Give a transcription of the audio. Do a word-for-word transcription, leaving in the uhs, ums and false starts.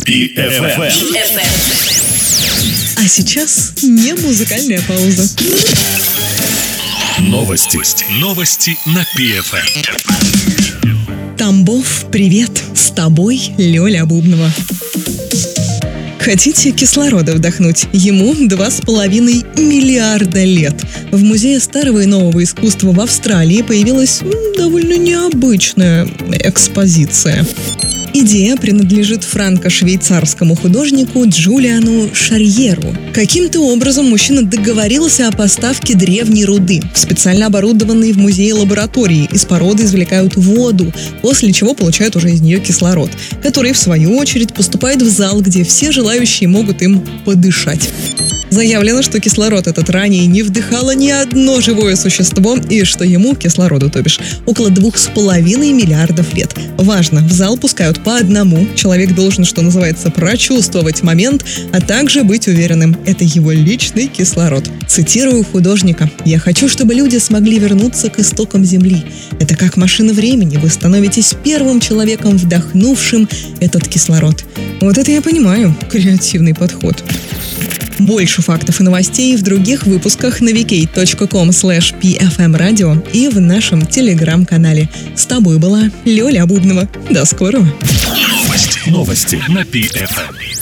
пи эф эм. А сейчас не музыкальная пауза. Новости. Новости на пи эф эм. Тамбов, привет! С тобой Лёля Бубнова. Хотите кислорода вдохнуть? Ему два с половиной миллиарда лет. В Музее старого и нового искусства в Австралии появилась м, довольно необычная экспозиция. Идея принадлежит франко-швейцарскому художнику Джулиану Шарьеру. Каким-то образом мужчина договорился о поставке древней руды в специально оборудованной в музее лаборатории. Из породы извлекают воду, после чего получают уже из нее кислород, который, в свою очередь, поступает в зал, где все желающие могут им подышать. Заявлено, что кислород этот ранее не вдыхало ни одно живое существо, и что ему, кислороду, то бишь, около двух с половиной миллиардов лет. Важно, в зал пускают по одному. Человек должен, что называется, прочувствовать момент, а также быть уверенным, это его личный кислород. Цитирую художника: «Я хочу, чтобы люди смогли вернуться к истокам Земли. Это как машина времени. Вы становитесь первым человеком, вдохнувшим этот кислород». Вот это я понимаю. Креативный подход. Больше фактов и новостей в других выпусках на ви кей точка ком слэш пи эф эм радио и в нашем телеграм-канале. С тобой была Лёля Бубнова. До скорого. Новости. Новости на пи эф эм.